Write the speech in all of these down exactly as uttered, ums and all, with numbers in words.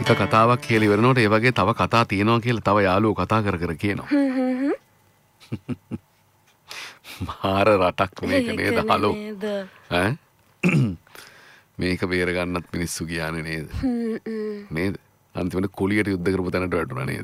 එක කතාවක් කියලා ඉවරනකොට ඒ වගේ තව කතා තියෙනවා කියලා තව යාළුවෝ කතා කර කර කියනවා. මාර රටක් මේක නේද? හලෝ. ඈ? මේක බේර ගන්නත් මිනිස්සු කියන්නේ නේද? නේද? අන්තිමට කුලියට යුද්ධ කරපු තැනට වැටුණා නේද?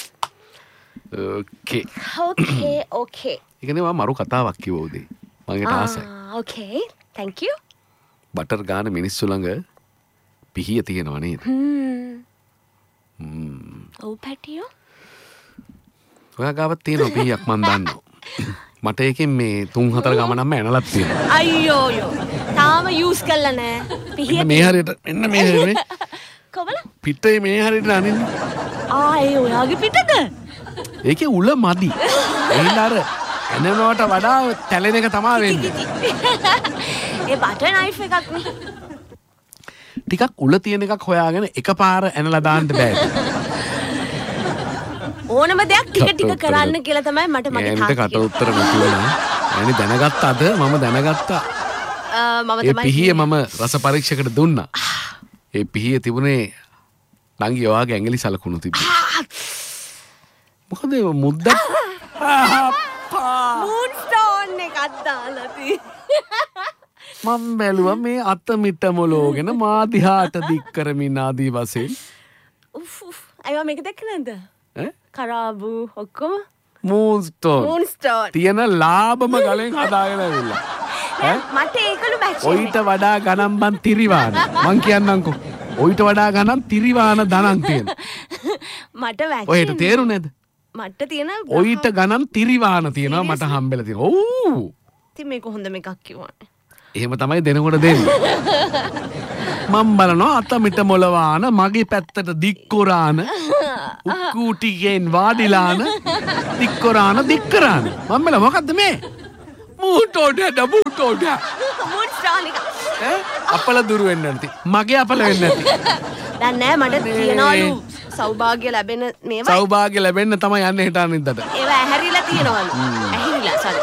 ඕකේ. ඕකේ ඕකේ. ඒකනේ මම මරු කතාවක් කිව්ව උදේ. මම ඒකට ආසයි. ඕකේ. thank you. බටර් ගාන මිනිස්සු ළඟ පිහිය තියෙනවා නේද? හ්ම්. ඔව් පැටියෝ. ඔයා ගාවත් තියෙනවා පිහියක් මන් දන්නවා. මට ඒකෙන් මේ තුන් හතර ගමනක්ම ඇනලක් තියෙනවා. අයියෝ යෝ. තාම යූස් කරලා නැහැ. පිහිය මේ හරියට මෙන්න මේ හරියට. කොබල? පිටේ මේ හරියට අනින්නේ. ආ ඒ ඔයාගේ පිටද? ඒකේ උල මදි. එහෙනම් අර ඇනනවට වඩා තැලෙන එක තමයි වෙන්නේ. ඒ බටර් නයිෆ් එකක් නේ. ටිකක් උල තියෙන එකක් හොයාගෙන එකපාර ඇනලා දාන්න බෑ. ඕනම දෙයක් ටික ටික කරන්න කියලා තමයි මට මගේ තාත්තා කියන්නේ. කට උත්තර නැතුවලා. يعني දැනගත්තද මම දැනගත්තා. මම තමයි ඒ පිහිය මම රස පරීක්ෂකකට දුන්නා. ඒ පිහිය තිබුණේ නංගි ඔයාගේ ඇඟිලි සලකුණු තිබුණා. මොකද ඒ මුද්ද මූන් ස්ටෝන් එකක් දාලා තියෙන්නේ. මම බැලුවා මේ අත මිට මොලෝගෙන මා දිහාට දික් කරමින් ආදී වශයෙන්. උෆ් උෆ් අයියෝ මේක දැක්ක නැද්ද? ඈ? කරාබු ඔක්කොම මූන් ස්ටෝන්. Moon stone. තියෙන ලාභම ගලෙන් හදාගෙන ඇවිල්ලා. ඈ මට ඒකලු මැච් ඔයිට වඩා ගණන් බන් තිරිවාන. මං කියන්නම්කෝ. ඔයිට වඩා ගණන් තිරිවාන ධනන් තියෙන. මට මැච්. ඔයට තේරුණේද? මට තියෙන ඔයිට ගණන් තිරිවාන තියෙනවා මට හම්බෙලා තියෙනවා. ඔව්. ඉතින් මේක හොඳම එකක් කිව්වනේ. එහෙම තමයි දෙනකොට දෙන්නේ. මම බලනවා අත මිට මොලවාන මගේ පැත්තට දික්කොරාන උක්කූටිගෙන් වාඩිලාන දික්කොරාන දික්කරාන මම බල මොකද්ද මේ? මූටෝඩ ඩබූටෝඩ මූන් ස්ටෝන් එක. ඈ අපල දුරු වෙන්න නැති. මගේ අපල වෙන්න නැති. දැන් නෑ මට තියනවලු සෞභාග්‍ය ලැබෙන මේවා. සෞභාග්‍ය ලැබෙන්න තමයි යන්නේ හෙට අනිද්දාට. ඒවා ඇහැරිලා තියනවලු. ඇහිරිලා සරි.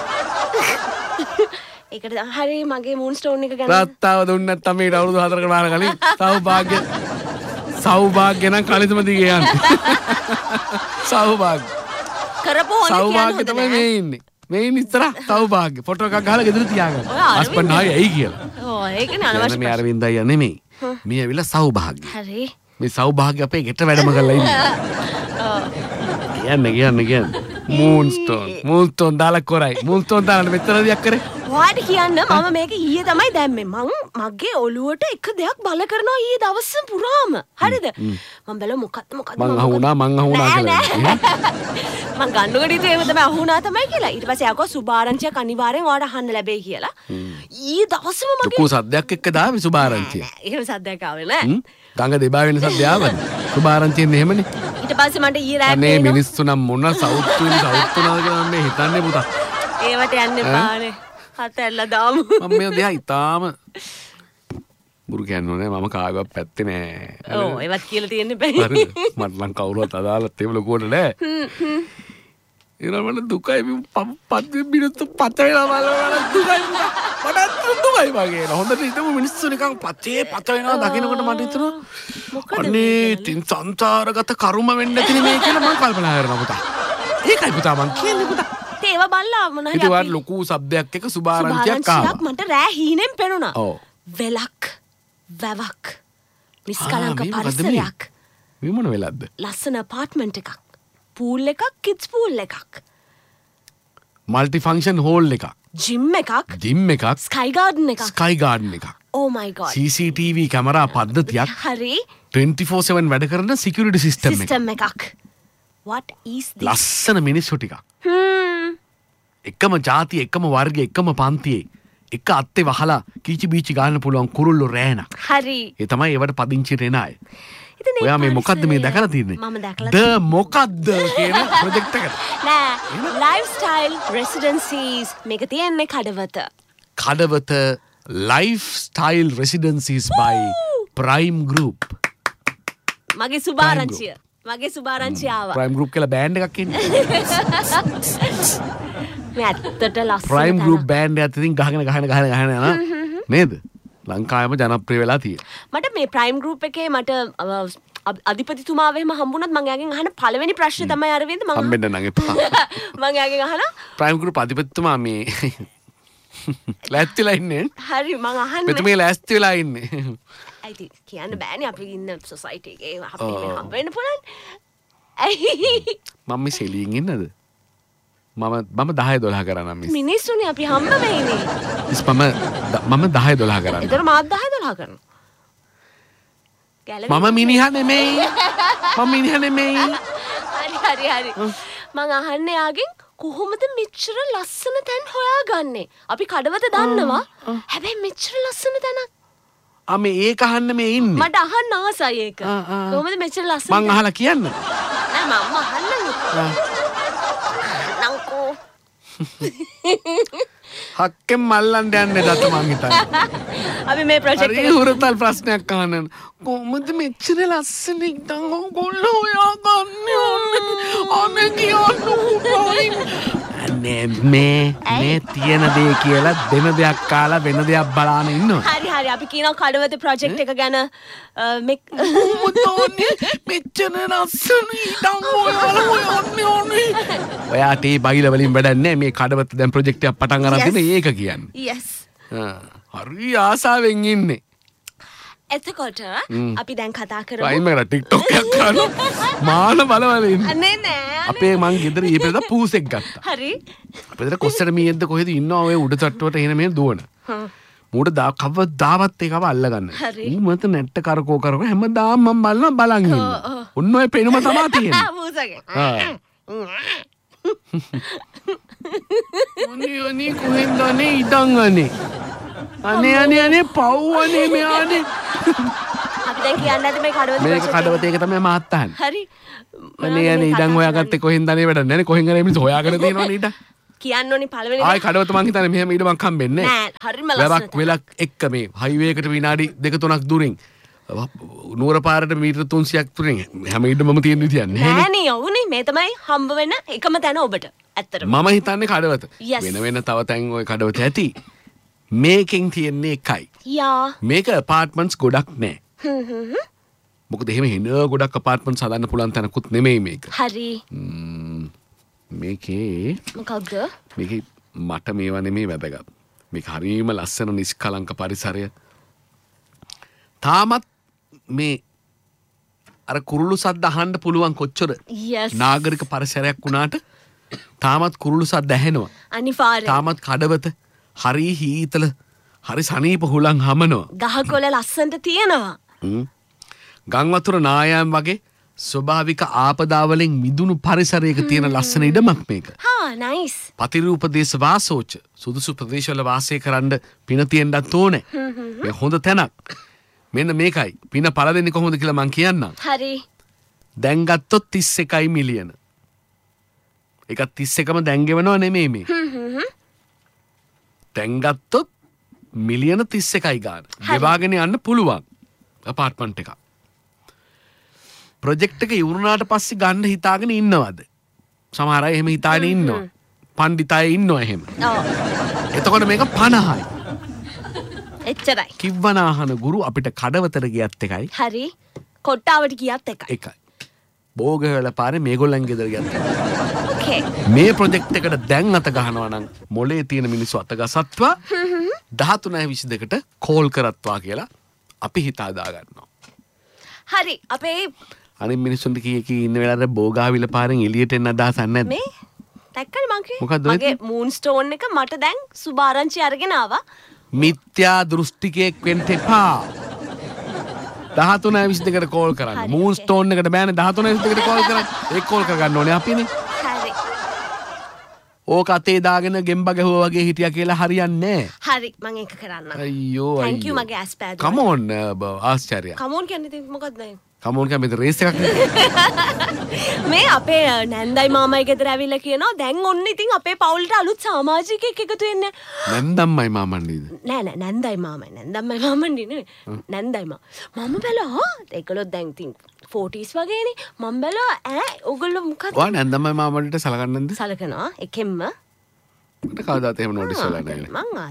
ඒකට හරි මගේ මූන් ස්ටෝන් එක ගැන රත්තාව දුන්න නැත්නම් මේකට අවුරුදු හතරකට මාර කලින් සෞභාග්‍ය සෞභාග්‍ය නම් කලිතම දිගේ යන්නේ. සෞභාග්‍ය කරපු හොඳ සෞභාග්‍ය තමයි මේ ඉන්නේ. මේ ඉන්නේ ඉස්සර සෞභාග්‍ය ෆොටෝ එකක් ගහලා ගෙදර තියාගන්න. හස්බන්ඩ් ආයි ඇයි කියලා. ඔව් ඒකනේ අනවශ්‍ය. මේ අරවින්දයි නෙමෙයි. මේ ඇවිල්ලා සෞභාග්‍ය. හරි. මේ සෞභාග්‍ය අපේ ගෙට වැඩම කරලා ඉන්නේ. ඔව්. කියන්නේ කියන්නේ කියන්නේ මූන් ස්ටෝන් මූන් ස්ටෝන් දාලා කරයි. මූන් ස්ටෝන් දාලා මෙතන දෙයක් කරේ. ඔයාට කියන්න මම මේක ඊයේ තමයි දැම්මේ. මං මගේ ඔළුවට එක දෙයක් බල කරනවා ඊයේ දවස් පුරාම. හරිද? මම බැලුවා මොකක්ද මොකක්ද මං අහුණා මං අහුණා කියලා. මං ගන්නකොට ඉතින් ඒක තමයි අහුණා තමයි කියලා. ඊට පස්සේ ආකෝ සුභාරංචියක් අනිවාර්යෙන් ඔයාට අහන්න ලැබෙයි කියලා. ඊයේ දවසම මගේ ලොකු සද්දයක් එක්ක දාවේ සුභාරංචිය. එහෙම සද්දයක් ආවේ නෑ. ගඟ දෙබා වෙන සද්ද ආවද? සුභාරංචියෙන් එහෙමනේ. ඊට පස්සේ මට ඊයේ රාත්‍රියේ අනේ මිනිස්සු නම් මොන සවුත්තු වෙන සවුත්තු නාද කියලා මම හිතන්නේ පුතා. ඒවට යන්න එපානේ. හතැල්ල දාමු. මම මේ දෙහා ඉතාලම බුරු කියන්නේ නෑ මම කාගවත් පැත්තේ නෑ. ඔව් ඒවත් කියලා තියෙන්න බෑ. හරිද? මට නම් කවුරුවත් අදාළත් ඒව ලොකුවට නෑ. ඊළඟට දුකයි පත් මිනිත්තු පත වෙලා බලවල දුකයි මට දුකයි වගේ. හොඳට හිතමු මිනිස්සු නිකන් පතේ පත වෙනවා දකින්නකොට මට හිතෙනවා මොකද අනේ තින් සංසාරගත කර්ම වෙන්න ඇතිනේ මේ කියලා මම කල්පනා කරනවා පුතා. ඒකයි පුතා මං කියන්නේ පුතා. ඒව බල්ලා මොන හරි අපි ලොකු શબ્දයක් එක සුභාරංචියක් ආවා. මට රෑ හීනෙන් පෙනුණා. ඔව්. වෙලක් වැවක් නිස්කලංක පරිසරයක්. මේ මොන වෙලක්ද? ලස්සන අපාර්ට්මන්ට් එකක්. පූල් එකක් කිඩ්ස් පූල් එකක්. මල්ටි ෆන්ක්ෂන් හෝල් එකක්. ජිම් එකක්. ජිම් එකක්. ස්කයි ගාඩන් එකක්. ස්කයි ගාඩන් එකක්. Oh my god. C C T V camera පද්ධතියක්. හරි. twenty four seven වැඩ කරන සිකියුරිටි සිස්ටම් එකක්. සිස්ටම් එකක්. What is this? ලස්සන මිනිස්සු ටිකක්. හ්ම්. එකම ජාතිය එකම වර්ගය එකම පන්තියේ එක අත්තේ වහලා කීචි බීචි ගන්න පුළුවන් කුරුල්ලෝ රෑනක්. හරි. ඒ තමයි ඒවට පදිංචි රෙන අය. ඉතින් ඔයා මේ මොකද්ද මේ දැකලා තියන්නේ? මම දැකලා ද මොකද්ද කියන ප්‍රොජෙක්ට් එකට. නෑ ලයිෆ්ස්ටයිල් රෙසිඩෙන්සිස් මේක තියන්නේ Kadawatha. Kadawatha lifestyle residencies by Prime Group. මගේ සුභාරංචිය. මගේ සුභාරංචිය ආවා. Prime Group කියලා බෑන්ඩ් එකක් ඉන්නේ. මේ ඇත්තට ලස්සන Prime Group බෑන්ඩ් එකත් ඉතින් ගහගෙන ගහගෙන ගහගෙන ගහගෙන යනවා. නේද? ලංකාවේම ජනප්‍රිය වෙලා තියෙනවා. මට මේ ප්‍රයිම් ගෲප් එකේ මට අධිපතිතුමාවේම හම්බුනොත් මම එයාගෙන් අහන පළවෙනි ප්‍රශ්නේ තමයි අරවින්ද මම හම්බෙන්න නම් එපා. මම එයාගෙන් අහලා ප්‍රයිම් ගෲප් අධිපතිතුමා මේ ලෑස්තිලා ඉන්නේ. හරි මම අහන්නේ. මෙතුමිය ලෑස්ති වෙලා ඉන්නේ. ඇයි කියන්න බෑනේ අපි ඉන්න සොසයිටි එකේ අපි හම්බ වෙන්න පුළුවන්. ඇයි මම මේ සෙලියෙන් ඉන්නද? මම මම දහය දොළහ කරා මිස්. මිනිස්සුනේ අපි හම්බ වෙන්නේ. ඉස් මම මම දහය දොළහ කරා. ඒතර මාත් දහය දොළහ කරනවා. මම මිනිහා නෙමෙයි. මම මිනිහා නෙමෙයි. හරි හරි හරි. මං අහන්නේ යාගෙන් කොහොමද මෙච්චර ලස්සන තැන් හොයාගන්නේ? අපි කඩවත දන්නවා. හැබැයි මෙච්චර ලස්සන තැනක්. ආ මේ ඒක අහන්න මේ ඉන්නේ. මට අහන්න ආසයි ඒක. කොහොමද මෙච්චර ලස්සන? මං අහලා කියන්න. නෑ මම අහන්න. නංකෝ. හක්කෙන් මල්ලන් යන්නේ දත මං හිතන්නේ. අපි මේ ප්‍රොජෙක්ට් එක හුරතල් ප්‍රශ්නයක් අහන්න. කොහොමද මෙච්චර ලස්සන ඉඳන් ඔයගොල්ලෝ හොයාගන්නේ? අනේ කියන්න අනේ මේ මේ තියෙන දේ කියලා දෙන දෙයක් කාලා වෙන දෙයක් බලාන ඉන්නවා. හරි හරි අපි කියනවා කඩවත ප්‍රොජෙක්ට් එක ගැන මේ මෙච්චර ලස්සන ඉඳන් ඔයාලා හොයන්නේ ඕනේ. ඔයාට ඒ බයිල වලින් වැඩක් නැහැ. මේ කඩවත දැන් ප්‍රොජෙක්ට් එකක් පටන් අරන් තියෙන ඒක කියන්නේ. yes. හරි ආසාවෙන් ඉන්නේ. එතකොට අපි දැන් කතා කරමු. අයින් මට TikTok එකක් කරනවා. මාන බලවල ඉන්නේ. අනේ නෑ. අපේ මං ගෙදර ඊපෙරද පූසෙක් ගත්තා. හරි. අපිට කොස්සර මීයක්ද කොහෙද ඉන්නවා ඔය උඩ තට්ටුවට එන මේ දුවන. හ්ම්. මූට දා කවදාවත් ඒකව අල්ලගන්න. ඌ මත නැට්ට කරකෝ කරකෝ හැමදාම මම බලනවා බලන් ඉන්නවා. ඔන්න ඔය පේනම තමයි තියෙන්නේ. පූසගේ. ඔනි ඔනි කොහෙන්ද අනේ ඉඩන් අනේ. අනේ අනේ අනේ පව්වනේ මෙයානේ. අපි දැන් කියන්න ඇති මේ කඩවත මේක කඩවත එක තමයි මාත් අහන්නේ. හරි. අනේ අනේ ඉඩන් හොයාගත්තේ කොහෙන්ද අනේ වැඩක් නැහැ නේ. කොහෙන් හරි මිනිස්සු හොයාගෙන තියෙනවනේ ඉඩ. කියන්න ඕනේ පළවෙනි ආයි කඩවත මං හිතන්නේ මෙහෙම ඉඩමක් හම්බෙන්නේ නෑ. හරිම ලස්සනට. වැවක් වෙලක් එක්ක මේ හයිවේ එකට විනාඩි දෙක තුනක් දුරින් නුවර පාරට මීටර තුන්සියක් දුරින් හැම ඉඩමම තියෙන විදියක් නැහැ නේ. නෑනේ යවුනේ මේ තමයි හම්බ වෙන එකම තැන ඔබට. ඇත්තටම. මම හිතන්නේ කඩවත. වෙන වෙන තව තැන් ඔය කඩවත ඇති. මේකෙන් තියෙන්නේ එකයි. යා. මේක ඇපාර්ට්මන්ට්ස් ගොඩක් නෑ. හ්ම් හ්ම්. මොකද එහෙම හින ගොඩක් ඇපාර්ට්මන්ට්ස් හදන්න පුළුවන් තැනකුත් නෙමෙයි මේක. හරි. මේකේ මොකක්ද? මේකේ මට මේවා නෙමෙයි වැදගත්. මේක හරියම ලස්සන නිෂ්කලංක පරිසරය. තාමත් මේ අර කුරුළු සද්ද අහන්න පුළුවන් කොච්චර නාගරික පරිසරයක් වුණාට තාමත් කුරුළු සද්ද ඇහෙනවා. අනිවාර්යයෙන්. තාමත් කඩවත හරි හීතල හරි සනීප හුලං හමනවා. ගහකොළ ලස්සනට තියෙනවා. ගම් වතුර නායම් වගේ ස්වභාවික ආපදාවලින් මිදුණු පරිසරයක තියෙන ලස්සන ඉඩමක් මේක. හා නයිස්. පතිරූපදේශ වාසෝච සුදුසු ප්‍රදේශවල වාසය කරන්න පින තියෙන්නත් ඕනේ. මේ හොඳ තැනක්. මෙන්න මේකයි. පින පළ දෙන්නේ කොහොමද කියලා මං කියන්නම්. හරි. දැන් ගත්තොත් තිස් එකයි මිලියන. ඒක තිස් එකම දැන් ගෙවනව නෙමෙයි මේ. දැන් ගත්තොත් මිලියන තිස් එකයි ගන්න. ගෙවාගෙන යන්න පුළුවන්. ඇපාර්ට්මන්ට් එකක්. ප්‍රොජෙක්ට් එක ඉවරුනාට පස්සේ ගන්න හිතාගෙන ඉන්නවද? සමහර අය එහෙම හිතාගෙන ඉන්නවා. පණ්ඩිත අය ඉන්නවා එහෙම. ඔව්. එතකොට මේක පනහයි. එච්චරයි. කිව්වනාහන ගුරු අපිට කඩවතට ගියත් එකයි. හරි. කොට්ටාවට ගියත් එකයි. එකයි. බෝගවල පාරේ මේගොල්ලන් ගෙදර ගියත්. ඕකේ. මේ ප්‍රොජෙක්ට් එකට දැන් අත ගහනවා නම් මොලේ තියෙන මිනිස්සු අත ගසත්වා දහතුනයි විසිදෙකට කෝල් කරත්වා කියලා අපි හිතා දා ගන්නවා. හරි. අපේ අනිත් මිනිස්සුන්ට කී කී ඉන්න වෙලාවට බෝගාවිල පාරෙන් එළියට එන්න අදහසක් නැද්ද? මේ දැක්කද මං කිව්වේ? මොකක්ද ඔය? මගේ මූන් ස්ටෝන් එක මට දැන් සුභාරංචි අරගෙන ආවා. මිත්‍යා දෘෂ්ටිකයෙක් වෙන්න එපා. දහතුනයි විසිදෙකට කෝල් කරන්න. මූන් ස්ටෝන් එකට බෑනේ දහතුනයි විසිදෙකට කෝල් කරන්න. ඒක කෝල් කරගන්න ඕනේ අපිනේ. හරි. ඕක අතේ දාගෙන ගෙම්බ ගැහුවා වගේ හිටියා කියලා හරියන්නේ නැහැ. හරි මං ඒක කරන්නම්. අයියෝ අයියෝ. thank you මගේ ඇස් පෑදුවා. come on ආශ්චර්යය. come on කියන්නේ ඉතින් මොකක්ද දැන්? come on කියන්නේ රේස් එකක් නේ. මේ අපේ නැන්දයි මාමයි ගෙදර ඇවිල්ලා කියනවා දැන් ඔන්න ඉතින් අපේ පවුලට අලුත් සමාජිකයෙක් එකතු වෙන්න. නැන්දම්මයි මාමන්ඩිද? නෑ නෑ නැන්දයි මාමයි නැන්දම්මයි මාමන්ඩි නෙවෙයි. නැන්දයි මා. මම බැලුවා ඒගොල්ලෝ දැන් ඉතින් ෆෝටීස් වගේනේ. මම බැලුවා ඈ ඕගොල්ලෝ මොකද? ඔයා නැන්දම්මයි මාමන්ඩිට සලකන්නේ නැද්ද? සලකනවා එකෙන්ම. මට කවදාත් එහෙම නොටිස් වෙලා නැහැ. මං ආදරේ.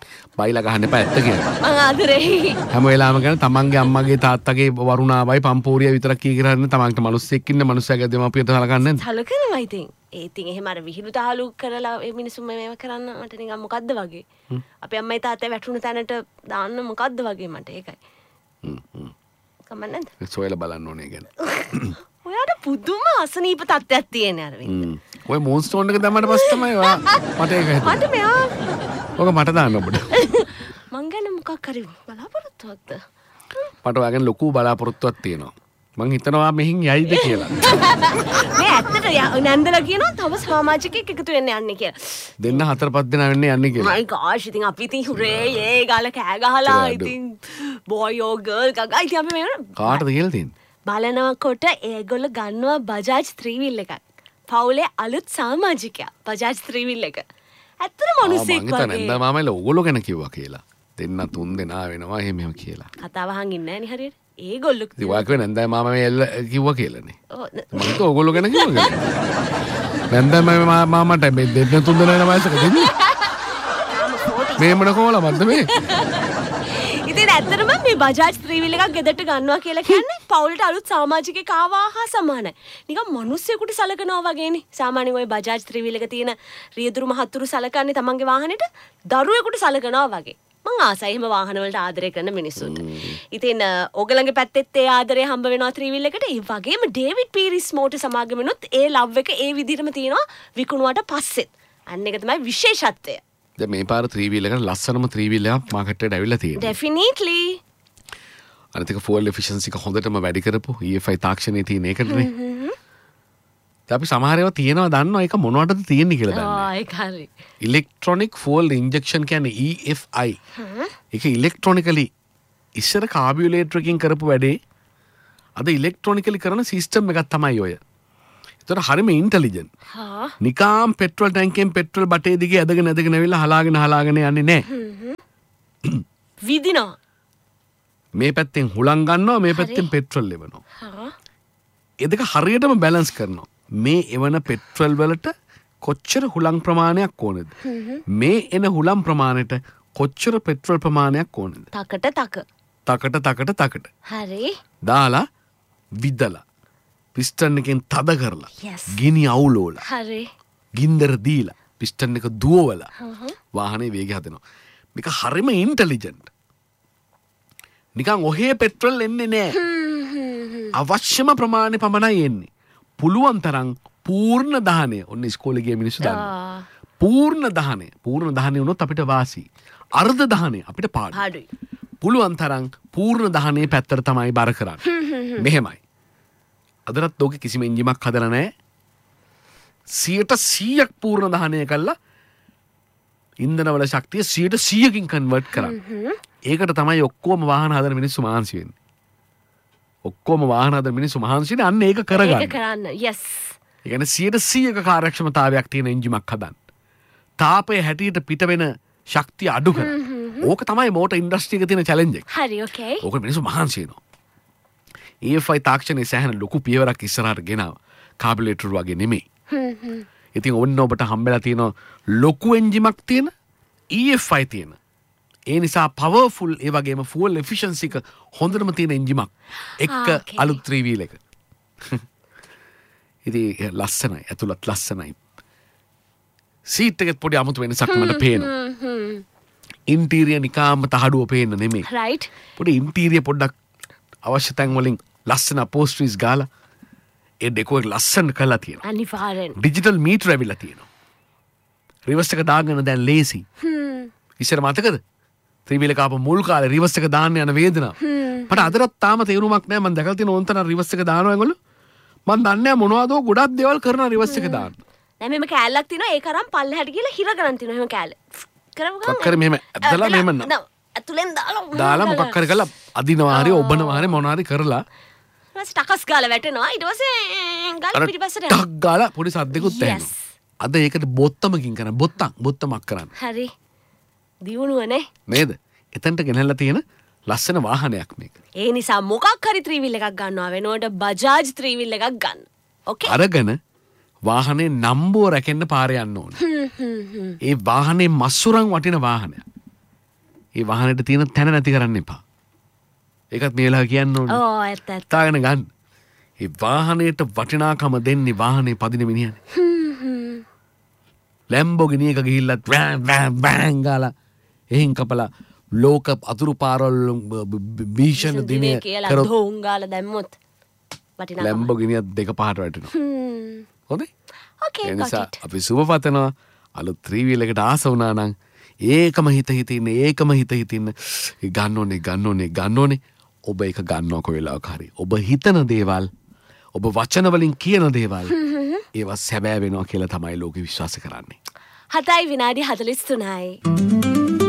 බයිලා ගහන්න එපා ඇත්ත කියන්නේ. මං ආදරේ. හැම වෙලාවෙම කියන තමන්ගේ අම්මගේ තාත්තගේ වරුණාවයි පම්පෝරිය විතරක් කී කරන්නේ තමන්ට මිනිස්සෙක් ඉන්න මිනිස්සයාගේ දෙමාපියට සලකන්නේ නැහැ. සලකනවා ඉතින්. ඒ ඉතින් එහෙම අර විහිළු තාලු කරලා ඒ මිනිස්සු මේව කරන්න මට නිකන් මොකද්ද වගේ. අපේ අම්මයි තාත්තයි වැටුණු තැනට දාන්න මොකද්ද වගේ මට ඒකයි. හ්ම් හ්ම්. කමන්නේ නැද්ද? ඒ සොයලා බලන්න ඕනේ ගැන. ඔයාට පුදුම අසනීප තත්ත්වයක් තියෙන අරවින්ද. ඔය මෝන්ස්ටෝන් එක දැම්මට පස්සේ තමයි මට ඒක හිතුනේ. මට මෙයා ඔක මට දාන්න ඔබට. මං ගැන මොකක් හරි බලාපොරොත්තුවක්ද? මට ඔයාගෙන් ලොකු බලාපොරොත්තුවක් තියෙනවා. මං හිතනවා මෙහින් යයිද කියලා. මේ ඇත්තට නැන්දලා කියනවා තව සමාජිකයෙක් එකතු වෙන්න යන්නේ කියලා. දෙන්න හතර පහ දෙනා වෙන්නේ යන්නේ කියලා. my gosh ඉතින් අපි ඉතින් හුරේ ඒ ගාලා කෑ ගහලා ඉතින් boy or girl ගගා ඉතින් අපි මේ කාටද කියලා තියෙන්නේ? බලනකොට ඒගොල්ල ගන්නවා බජාජ් ත්‍රීවිල් එකක්. පවුලේ අලුත් සමාජිකයා බජාජ් ත්‍රීවිල් එක. ඇත්තට මිනිස්සෙක් වගේ. මං හිතන්නේ නේද මාමයිලා ඕගොල්ලෝ ගැන කිව්වා කියලා. දෙන්න තුන් දෙනා වෙනවා එහෙම එහෙම කියලා. කතාව අහන් ඉන්නේ නැහැ නේ හරියට. ඒගොල්ලෝ ඉතින් වාක් වෙන නැන්දයි මාමයි එල්ල කිව්වා කියලානේ. ඔව්. මං හිතුවා ඕගොල්ලෝ ගැන කිව්වා කියලා. නැන්දයි මාමයි මාමට මේ දෙන්න තුන් දෙනා වෙන වයසක දෙන්නේ. මේ මොන කොහොමද මේ? ඉතින් ඇත්තටම මේ බජාජ් ත්‍රීවිල් එකක් ගෙදරට ගන්නවා කියලා කියන්නේ පවුලට අලුත් සමාජිකයෙක් ආවා හා සමානයි. නිකන් මිනිස්සුෙකුට සලකනවා වගේනේ. සාමාන්‍යයෙන් ওই බජාජ් ත්‍රීවිල් එක තියෙන රියදුරු මහත්තුරු සලකන්නේ තමන්ගේ වාහනේට දරුවෙකුට සලකනවා වගේ. මං ආසයි එහෙම වාහන වලට ආදරය කරන මිනිස්සුන්ට. ඉතින් ඕගලන්ගේ පැත්තෙත් ඒ ආදරය හම්බ වෙනවා ත්‍රීවිල් එකට. ඒ වගේම ඩේවිඩ් පීරිස් මෝටර් සමාගමෙනුත් ඒ ලව් එක ඒ විදිහටම තියෙනවා විකුණුවාට පස්සෙත්. අන්න එක තමයි විශේෂත්වය. දැන් මේ පාර ත්‍රීවිල් එකට ලස්සනම ත්‍රීවිල් එකක් මාකට් එකට ඇවිල්ලා තියෙනවා. ඩෙෆිනිට්ලි. අනිත් එක ෆුවල් එෆිෂන්සි එක හොඳටම වැඩි කරපු E F I තාක්ෂණයේ තියෙන එකනේ. අපි සමහර ඒවා තියෙනවා දන්නවා ඒක මොනවටද තියෙන්නේ කියලා දන්නේ. ආ ඒක හරි. ඉලෙක්ට්‍රොනික ෆුවල් ඉන්ජෙක්ෂන් කියන්නේ E F I. ඒක ඉලෙක්ට්‍රොනිකලි ඉස්සර කාබියුලේටර් එකකින් කරපු වැඩේ අද ඉලෙක්ට්‍රොනිකලි කරන සිස්ටම් එකක් තමයි ඔය. ඒතර හරිම ඉන්ටෙලිජන්ට්. හා. නිකාම් පෙට්‍රල් ටැංකියෙන් පෙට්‍රල් බටේ දිගේ ඇදගෙන ඇදගෙන ඇවිල්ලා හලාගෙන හලාගෙන යන්නේ නැහැ. විදිනවා. මේ පැත්තෙන් හුලං ගන්නවා මේ පැත්තෙන් පෙට්‍රල් එවනවා. හා. ඒ දෙක හරියටම බැලන්ස් කරනවා. මේ එවන පෙට්‍රල් වලට කොච්චර හුලං ප්‍රමාණයක් ඕනද? මේ එන හුලම් ප්‍රමාණයට කොච්චර පෙට්‍රල් ප්‍රමාණයක් ඕනද? තකට තක. තකට තකට තකට. හරි. දාලා විදලා පිස්ටන් එකෙන් තද කරලා Yes. ගිනි අවුලෝලා හරි. ගින්දර දීලා පිස්ටන් එක දුවවලා වාහනේ වේගය හදනවා. මේක හරිම ඉන්ටෙලිජන්ට්. නිකන් ඔහේ පෙට්‍රල් එන්නේ නැහැ. අවශ්‍යම ප්‍රමාණය පමණයි එන්නේ. පුළුවන් තරම් පූර්ණ දහනය ඔන්න ඉස්කෝලේ ගිය මිනිස්සු දන්නවා. පූර්ණ දහනය පූර්ණ දහනය වුණොත් අපිට වාසි. අර්ධ දහනය අපිට පාඩුයි. පුළුවන් තරම් පූර්ණ දහනයේ පැත්තට තමයි බර කරන්නේ. මෙහෙමයි. අදටත් ඕකේ කිසිම එන්ජිමක් හදලා නැහැ. සියයට සීයක් පූර්ණ දහනය කළා ඉන්ධනවල ශක්තිය සියයට සීයකින් කන්වර්ට් කරන්නේ. ඒකට තමයි ඔක්කොම වාහන හදන මිනිස්සු මහන්සි වෙන්නේ. ඔක්කොම වාහන හදන මිනිස්සු මහන්සි වෙන්නේ අන්න ඒක කරගන්න. ඒක කරන්න. yes. ඒ කියන්නේ සියයට සීයක කාර්යක්ෂමතාවයක් තියෙන එන්ජිමක් හදන්න. තාපය හැටියට පිට වෙන ශක්තිය අඩු කරන්න. ඕක තමයි මෝටර් ඉන්ඩස්ට්‍රි එකේ තියෙන චැලෙන්ජ් එක. හරි okay. ඕක මිනිස්සු මහන්සි වෙනවා. E F I තාක්ෂණයේ සෑහෙන ලොකු පියවරක් ඉස්සරහට ගෙනාවා. කාබියුලේටර් වගේ නෙමෙයි. හ්ම් හ්ම්. ඉතින් ඔන්න ඔබට හම්බෙලා තියෙන ලොකු එන්ජිමක් තියෙන E F I තියෙන. ඒ නිසා පවර්ෆුල් ඒ වගේම ෆුවල් එෆිෂන්සි එක හොඳටම තියෙන එන්ජිමක් එක්ක අලුත් ත්‍රීවීල් එක. ඉතින් ලස්සනයි ඇතුළත් ලස්සනයි. සීට් එකෙත් පොඩි අමුතු වෙනසක් මට පේනවා. ඉන්ටීරියර් නිකාම්ම තහඩුව පේන්න නෙමෙයි. right. පොඩි ඉන්ටීරියර් පොඩ්ඩක් අවශ්‍ය තැන් වලින් ලස්සන අපෝස්ට්‍රීස් ගාලා ඒ ඩෙකෝ එක ලස්සන කරලා තියෙනවා. අනිවාර්යෙන්. ඩිජිටල් මීටර් ඇවිල්ලා තියෙනවා. රිවර්ස් එක දාගෙන දැන් ලේසි. හ්ම්. ඉස්සර මතකද? ත්‍රිවිල කාප මුල් කාලේ රිවර්ස් එක දාන්න යන වේදනාව. මට අදටත් තාම තේරුමක් නැහැ. මම දැකලා තියෙන ඕන්තර රිවර්ස් එක දානවා ඒගොල්ලෝ. මම දන්නේ නැහැ මොනවද ගොඩක් දේවල් කරන රිවර්ස් එක දාන්න. දැන් මෙහෙම කෑල්ලක් තියෙනවා ඒක අරන් පල්ලෙහාට ගිහලා හිර ගන්න තියෙනවා එහෙම කෑල්ල. කරමු ගන්න. මොකක් හරි මෙහෙම ඇදලා මෙහෙම නෑ. ඇතුලෙන් දාලා දාලා මොකක් හරි කරලා අදිනවා හරි ඔබනවා හරි මොනවා හරි කරලා ඊට ටකස් ගාලා වැටෙනවා ඊට පස්සේ ගාලා පිටිපස්සට යනවා. ටක් ගාලා පොඩි සද්දෙකුත් ඇහෙනවා. අද ඒකට බොත්තමකින් කරන බොත්තම් බොත්තමක් කරන්න. හරි. දියුණුවනේ. නේද? එතනට ගෙනල්ලා තියෙන ලස්සන වාහනයක් මේක. ඒ නිසා මොකක් හරි ත්‍රීවිල් එකක් ගන්නවා වෙනකොට බජාජ් ත්‍රීවිල් එකක් ගන්න. ඕකේ. අරගෙන වාහනේ නම්බුව රැකෙන්න පාරේ යන්න ඕනේ. ඒ වාහනේ මස්සුරන් වටින වාහනයක්. ඒ වාහනේට තියෙන තැන නැති කරන්න එපා. ඒකත් මේ වෙලාව කියන්න ඕනේ. ඕ ඇත්ත ඇත්ත. තාගෙන ගන්න. ඒ වාහනේට වටිනාකම දෙන්නේ වාහනේ පදින මිනිහනේ. ලැම්බෝගිනි එක ගිහිල්ලත් බෑන් බෑන් බෑන් ගාලා එහෙන් කපලා ලෝක අතුරු පාරවල් භීෂණ දිනේ කරොත් ධෝං ගාලා දැම්මොත් වටිනාකම. ලැම්බෝගිනියක් දෙක පහට වැටෙනවා. හොඳයි. ඕකේ ඒ නිසා අපි සුබ පතනවා අලුත් ත්‍රී වීල් එකට ආස වුණා නම් ඒකම හිත හිතින්න ඒකම හිත හිතින්න ගන්න ඕනේ ගන්න ඕනේ ගන්න ඕනේ. ඔබ ඒක ගන්නවක වෙලාවක හරි. ඔබ හිතන දේවල් ඔබ වචන වලින් කියන දේවල් ඒවා සැබෑ වෙනවා කියලා තමයි ලෝකෙ විශ්වාස කරන්නේ. හතයි විනාඩි හතළිස් තුනයි.